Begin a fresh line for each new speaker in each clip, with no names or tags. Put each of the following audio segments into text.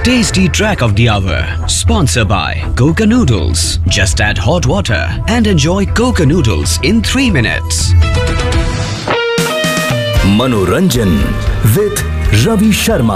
Tasty track of the hour. Sponsored by Coca Noodles. Just add hot water and enjoy Coca Noodles in 3 minutes.
मनोरंजन with Ravi Sharma.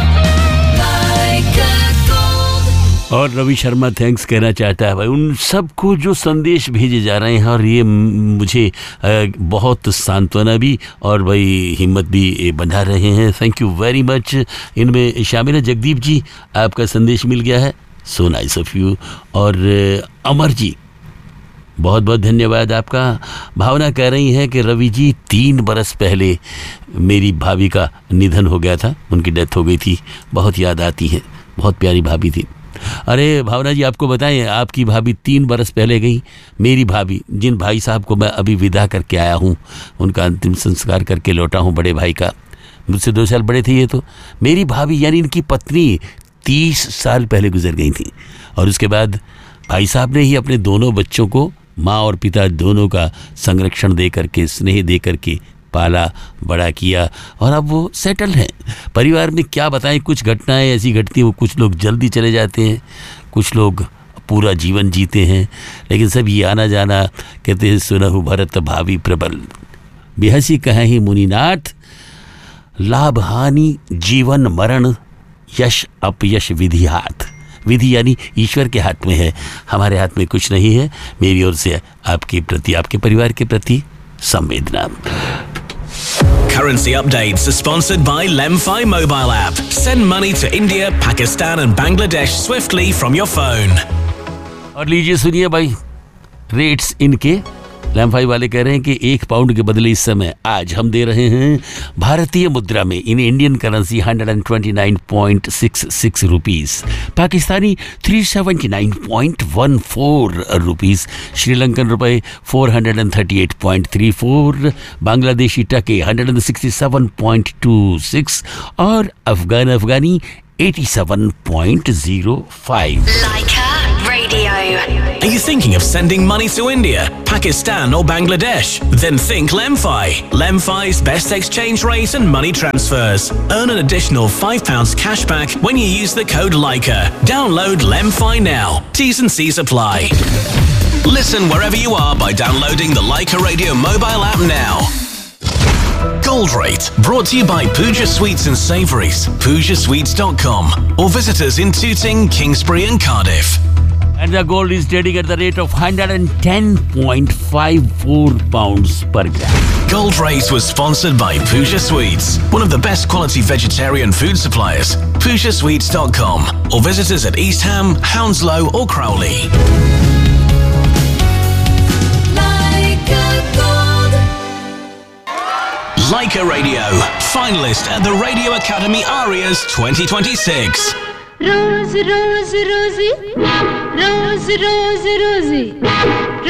और Ravi Sharma thanks कहना चाहता है भाई उन सबको जो संदेश भेजे जा रहे हैं, और ये मुझे बहुत सांत्वना भी और भाई हिम्मत भी बंधा रहे हैं। Thank you very much. इनमें शामिल है जगदीप जी, आपका संदेश मिल गया है, सो नाइस ऑफ यू। और अमर जी, बहुत बहुत धन्यवाद आपका। भावना कह रही हैं कि रवि जी 3 बरस पहले मेरी भाभी का निधन हो गया था, उनकी डेथ हो गई थी, बहुत याद आती है, बहुत प्यारी भाभी थी। अरे भावना जी, आपको बताएं, आपकी भाभी 3 बरस पहले गई। मेरी भाभी, जिन भाई साहब को मैं अभी विदा करके आया हूँ, उनका अंतिम संस्कार करके लौटा हूँ, बड़े भाई का, मुझसे 2 साल बड़े थे ये तो। मेरी भाभी यानी इनकी पत्नी 30 साल पहले गुजर गई थी, और उसके बाद भाई साहब ने ही अपने दोनों बच्चों को, माँ और पिता दोनों का संरक्षण दे करके, स्नेह दे करके पाला, बड़ा किया, और अब वो सेटल हैं। परिवार में क्या बताएं, कुछ घटनाएं ऐसी घटती हैं, वो कुछ लोग जल्दी चले जाते हैं, कुछ लोग पूरा जीवन जीते हैं, लेकिन सब ये आना जाना, कहते हैं सुनहु भरत भावी प्रबल, बेहसी कहे ही मुनिनाथ, लाभ हानि जीवन मरण, यश अपयश विधि हाथ। विधि यानी ईश्वर के हाथ में है, हमारे हाथ में कुछ नहीं है। मेरी ओर से आपके प्रति, आपके परिवार के प्रति संवेदना।
Currency updates are sponsored by Lemfi mobile app. Send money to India, Pakistan and Bangladesh swiftly from your phone.
और लीजिए सुनिए भाई रेट्स इनके। लैम्फाई वाले कह रहे हैं कि 1 पाउंड के बदले इस समय आज हम दे रहे हैं भारतीय मुद्रा में in Indian currency 129.66 rupees, Pakistani 379.14 rupees, Sri Lankan रुपए 438.34, बांग्लादेशी टके 167.26 और अफगानी 87.05।
Are you thinking of sending money to India, Pakistan or Bangladesh? Then think Lemfi. Lemfi's best exchange rate and money transfers. Earn an additional £5 cashback when you use the code LIKA. Download Lemfi now. T's and C's apply. Listen wherever you are by downloading the Leica Radio mobile app now. Gold Rate, brought to you by Pooja Sweets and Savouries, PoojaSweets.com, or visit us in Tooting, Kingsbury and Cardiff.
And the gold is trading at the rate of 110.54 pounds per gram.
Gold Rate was sponsored by Pooja Sweets, one of the best quality vegetarian food suppliers. PoojaSweets.com, or visit us at East Ham, Hounslow or Crowley. Leica Radio, finalist at the Radio Academy Arias 2026.
Rose, rose, rosy, rose, rose, rosy.